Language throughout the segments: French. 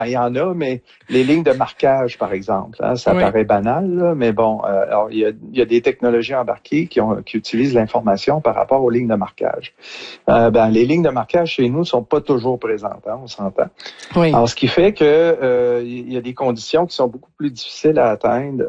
il y en a, mais les lignes de marquage, par exemple, hein, ça paraît banal, là, mais bon, alors il y a des technologies embarquées qui utilisent l'information par rapport aux lignes de marquage. Les lignes de marquage chez nous sont pas toujours présentes, hein, on s'entend. Oui. Alors, ce qui fait que il y a des conditions qui sont beaucoup plus difficiles à atteindre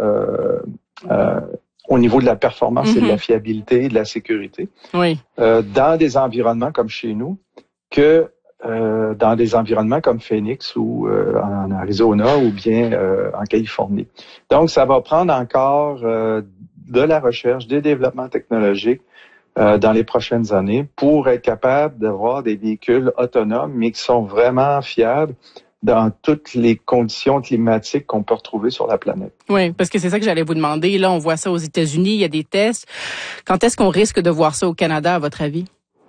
au niveau de la performance et de la fiabilité et de la sécurité dans des environnements comme chez nous que dans des environnements comme Phoenix ou en Arizona ou bien en Californie. Donc, ça va prendre encore de la recherche, des développements technologiques dans les prochaines années pour être capable d'avoir des véhicules autonomes, mais qui sont vraiment fiables dans toutes les conditions climatiques qu'on peut retrouver sur la planète. Oui, parce que c'est ça que j'allais vous demander. Là, on voit ça aux États-Unis, il y a des tests. Quand est-ce qu'on risque de voir ça au Canada, à votre avis?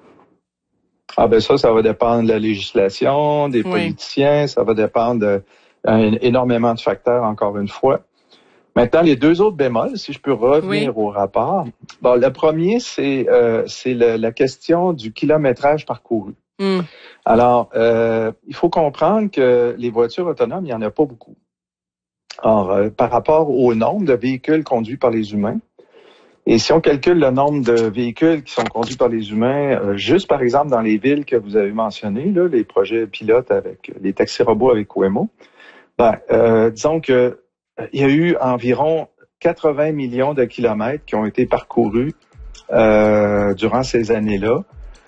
Ça va dépendre de la législation, des politiciens, ça va dépendre énormément de facteurs, encore une fois. Maintenant, les deux autres bémols, si je peux revenir au rapport. Le premier, c'est la question du kilométrage parcouru. Alors, il faut comprendre que les voitures autonomes, il n'y en a pas beaucoup. Or, par rapport au nombre de véhicules conduits par les humains, et si on calcule le nombre de véhicules qui sont conduits par les humains, juste par exemple dans les villes que vous avez mentionnées, là, les projets pilotes avec les taxis robots avec Waymo, disons que il y a eu environ 80 millions de kilomètres qui ont été parcourus durant ces années-là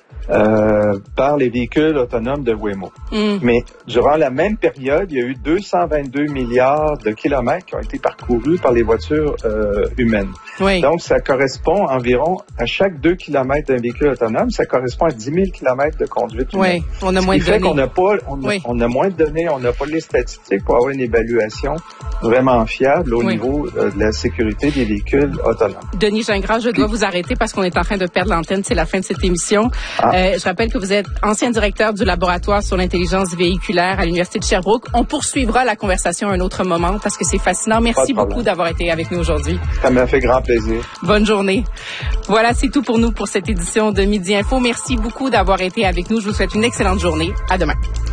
par les véhicules autonomes de Waymo. Mais durant la même période, il y a eu 222 milliards de kilomètres qui ont été parcourus par les voitures humaines. Donc, ça correspond environ à chaque 2 kilomètres d'un véhicule autonome, ça correspond à 10 000 kilomètres de conduite humaine. On a moins de données. On a moins de données, on n'a pas les statistiques pour avoir une évaluation vraiment fiable au niveau de la sécurité des véhicules autonomes. Denis Gingras, je dois vous arrêter parce qu'on est en train de perdre l'antenne, c'est la fin de cette émission. Je rappelle que vous êtes ancien directeur du laboratoire sur l'intelligence véhiculaire à l'Université de Sherbrooke. On poursuivra la conversation à un autre moment parce que c'est fascinant. Merci beaucoup d'avoir été avec nous aujourd'hui. Ça m'a fait grand plaisir. Bonne journée. Voilà, c'est tout pour nous pour cette édition de Midi Info. Merci beaucoup d'avoir été avec nous. Je vous souhaite une excellente journée. À demain.